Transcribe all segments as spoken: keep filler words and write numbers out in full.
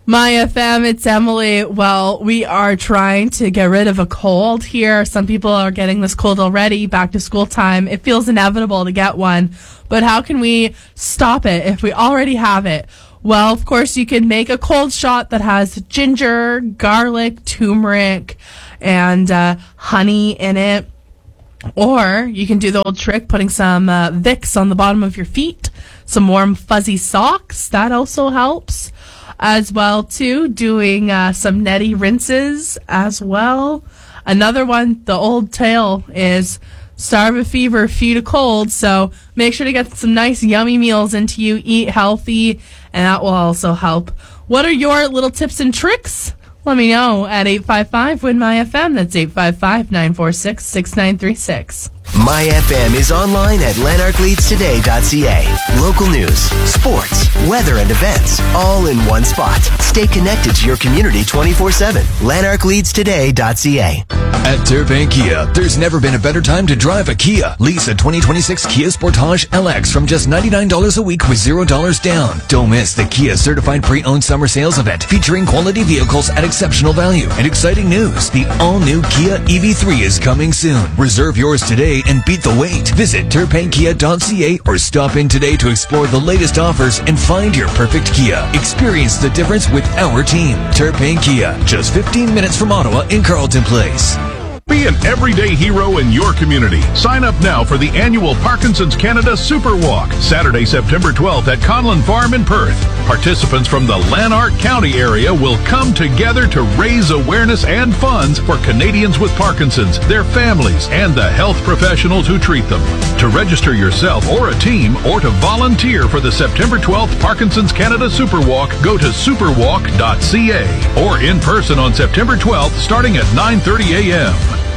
My F M, it's Emily. Well, we are trying to get rid of a cold here. Some people are getting this cold already. Back to school time. It feels inevitable to get one. But how can we stop it if we already have it? Well, of course, you can make a cold shot that has ginger, garlic, turmeric, and uh, honey in it. Or you can do the old trick, putting some uh, Vicks on the bottom of your feet, some warm fuzzy socks. That also helps. As well, too, doing uh, some neti rinses as well. Another one, the old tale, is starve a fever, feed a cold. So make sure to get some nice, yummy meals into you. Eat healthy, and that will also help. What are your little tips and tricks? Let me know at eight five five, W I N M Y F M. That's eight five five, nine four six, six nine three six. My F M is online at lanark leads today dot c a. Local news, sports, weather, and events, all in one spot. Stay connected to your community twenty-four seven. lanark leads today dot c a. At Terpain Kia, there's never been a better time to drive a Kia. Lease a twenty twenty-six Kia Sportage L X from just ninety-nine dollars a week with zero dollars down. Don't miss the Kia Certified Pre-Owned Summer Sales Event featuring quality vehicles at exceptional value. And exciting news, the all-new Kia E V three is coming soon. Reserve yours today and beat the wait. Visit terpain kia dot c a or stop in today to explore the latest offers and find your perfect Kia. Experience the difference with our team. Terpain Kia, just fifteen minutes from Ottawa in Carleton Place. Be an everyday hero in your community. Sign up now for the annual Parkinson's Canada Super Walk, Saturday, September twelfth at Conlon Farm in Perth. Participants from the Lanark County area will come together to raise awareness and funds for Canadians with Parkinson's, their families, and the health professionals who treat them. To register yourself or a team or to volunteer for the September twelfth Parkinson's Canada Super Walk, go to superwalk dot c a or in person on September twelfth starting at nine thirty a.m.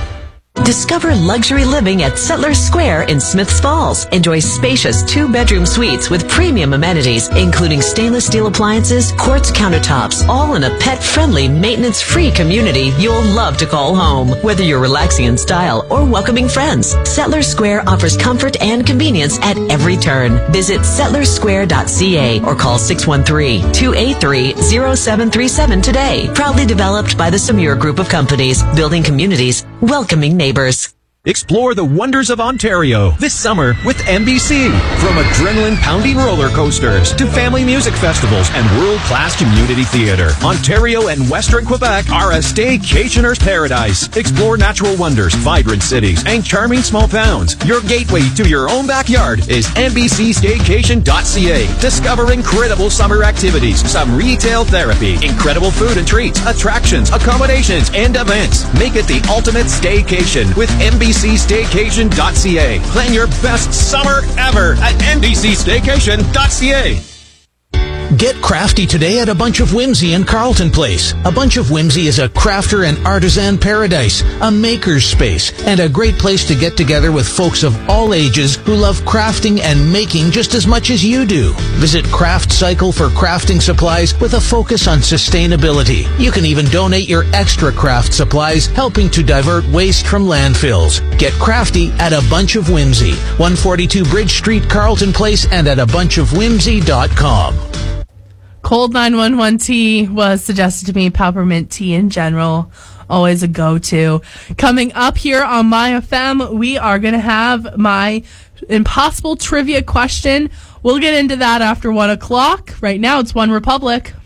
Discover luxury living at Settlers Square in Smiths Falls. Enjoy spacious two-bedroom suites with premium amenities, including stainless steel appliances, quartz countertops, all in a pet-friendly, maintenance-free community you'll love to call home. Whether you're relaxing in style or welcoming friends, Settlers Square offers comfort and convenience at every turn. Visit settlers square dot c a or call six one three, two eight three, zero seven three seven today. Proudly developed by the Samur Group of Companies, building communities, welcoming neighbors. Explore the wonders of Ontario this summer with N B C. From adrenaline-pounding roller coasters to family music festivals and world-class community theater, Ontario and Western Quebec are a staycationer's paradise. Explore natural wonders, vibrant cities, and charming small towns. Your gateway to your own backyard is N B C staycation dot c a. Discover incredible summer activities, some retail therapy, incredible food and treats, attractions, accommodations, and events. Make it the ultimate staycation with N B C staycation dot c a. Plan your best summer ever at N B C staycation dot c a. Get crafty today at A Bunch of Whimsy in Carleton Place. A Bunch of Whimsy is a crafter and artisan paradise, a maker's space, and a great place to get together with folks of all ages who love crafting and making just as much as you do. Visit Craft Cycle for crafting supplies with a focus on sustainability. You can even donate your extra craft supplies, helping to divert waste from landfills. Get crafty at A Bunch of Whimsy, one forty-two Bridge Street, Carleton Place, and at a bunch of whimsy dot com. Cold nine one one tea was suggested to me. Peppermint tea in general, always a go-to. Coming up here on My F M, we are going to have my impossible trivia question. We'll get into that after one o'clock. Right now, it's One Republic.